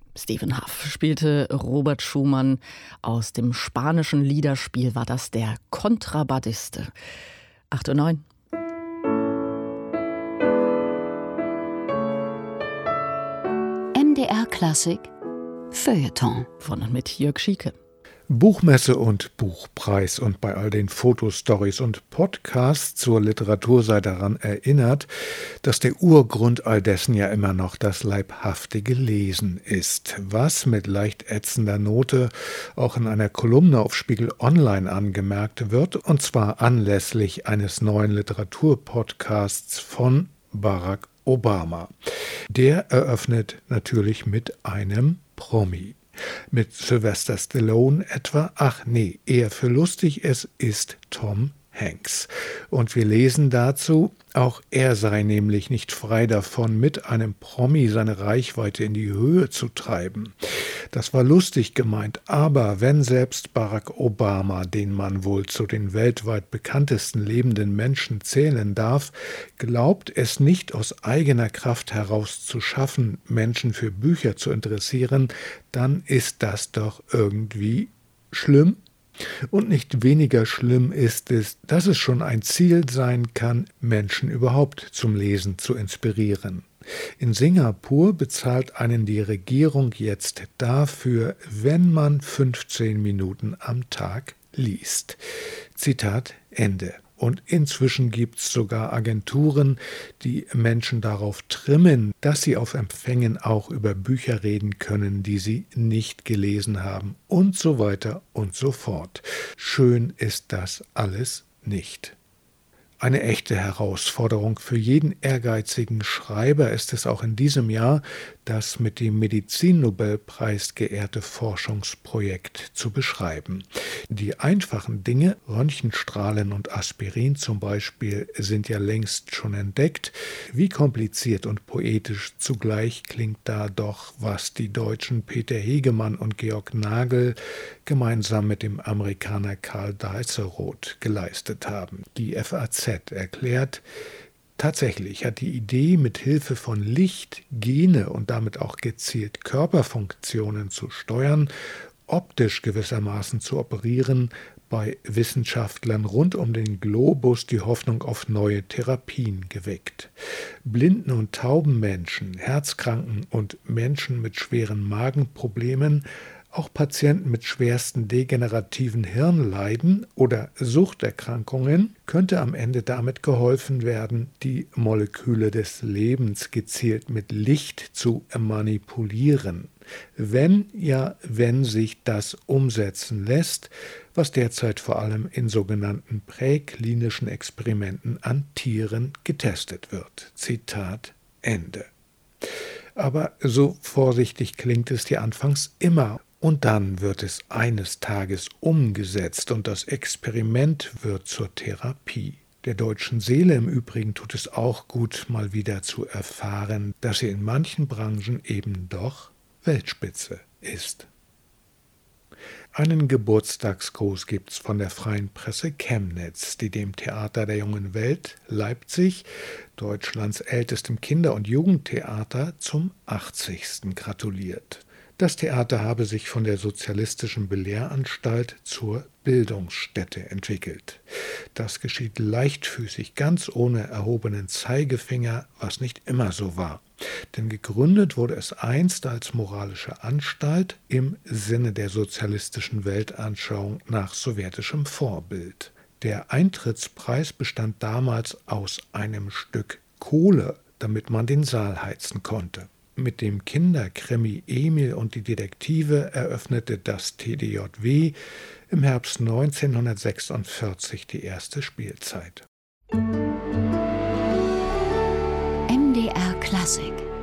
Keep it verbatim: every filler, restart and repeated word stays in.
Stephen Huff spielte Robert Schumann. Aus dem spanischen Liederspiel war das der Kontrabandiste. acht Uhr neun. M D R Klassik Feuilleton. Von und mit Jörg Schieke. Buchmesse und Buchpreis und bei all den Fotostories und Podcasts zur Literatur sei daran erinnert, dass der Urgrund all dessen ja immer noch das leibhaftige Lesen ist, was mit leicht ätzender Note auch in einer Kolumne auf Spiegel Online angemerkt wird, und zwar anlässlich eines neuen Literaturpodcasts von Barack Obama. Der eröffnet natürlich mit einem Promi. Mit Sylvester Stallone etwa? Ach nee, eher für lustig, es ist Tom Hanks. Und wir lesen dazu, auch er sei nämlich nicht frei davon, mit einem Promi seine Reichweite in die Höhe zu treiben. Das war lustig gemeint, aber wenn selbst Barack Obama, den man wohl zu den weltweit bekanntesten lebenden Menschen zählen darf, glaubt es nicht aus eigener Kraft heraus zu schaffen, Menschen für Bücher zu interessieren, dann ist das doch irgendwie schlimm. Und nicht weniger schlimm ist es, dass es schon ein Ziel sein kann, Menschen überhaupt zum Lesen zu inspirieren. In Singapur bezahlt einen die Regierung jetzt dafür, wenn man fünfzehn Minuten am Tag liest. Zitat Ende. Und inzwischen gibt es sogar Agenturen, die Menschen darauf trimmen, dass sie auf Empfängen auch über Bücher reden können, die sie nicht gelesen haben und so weiter und so fort. Schön ist das alles nicht. Eine echte Herausforderung für jeden ehrgeizigen Schreiber ist es auch in diesem Jahr, das mit dem Medizinnobelpreis geehrte Forschungsprojekt zu beschreiben. Die einfachen Dinge, Röntgenstrahlen und Aspirin zum Beispiel, sind ja längst schon entdeckt. Wie kompliziert und poetisch zugleich klingt da doch, was die Deutschen Peter Hegemann und Georg Nagel gemeinsam mit dem Amerikaner Karl Deiseroth geleistet haben. Die F A Z erklärt, tatsächlich hat die Idee, mit Hilfe von Licht Gene und damit auch gezielt Körperfunktionen zu steuern, optisch gewissermaßen zu operieren, bei Wissenschaftlern rund um den Globus die Hoffnung auf neue Therapien geweckt. Blinden und tauben Menschen, Herzkranken und Menschen mit schweren Magenproblemen, auch Patienten mit schwersten degenerativen Hirnleiden oder Suchterkrankungen könnte am Ende damit geholfen werden, die Moleküle des Lebens gezielt mit Licht zu manipulieren. Wenn, ja, wenn sich das umsetzen lässt, was derzeit vor allem in sogenannten präklinischen Experimenten an Tieren getestet wird. Zitat Ende. Aber so vorsichtig klingt es dir anfangs immer. Und dann wird es eines Tages umgesetzt und das Experiment wird zur Therapie. Der deutschen Seele im Übrigen tut es auch gut, mal wieder zu erfahren, dass sie in manchen Branchen eben doch Weltspitze ist. Einen Geburtstagsgruß gibt's von der Freien Presse Chemnitz, die dem Theater der Jungen Welt Leipzig, Deutschlands ältestem Kinder- und Jugendtheater, zum achtzigsten gratuliert. Das Theater habe sich von der sozialistischen Belehranstalt zur Bildungsstätte entwickelt. Das geschieht leichtfüßig, ganz ohne erhobenen Zeigefinger, was nicht immer so war. Denn gegründet wurde es einst als moralische Anstalt im Sinne der sozialistischen Weltanschauung nach sowjetischem Vorbild. Der Eintrittspreis bestand damals aus einem Stück Kohle, damit man den Saal heizen konnte. Mit dem Kinderkrimi Emil und die Detektive eröffnete das T D J W im Herbst neunzehnhundertsechsundvierzig die erste Spielzeit. M D R Klassik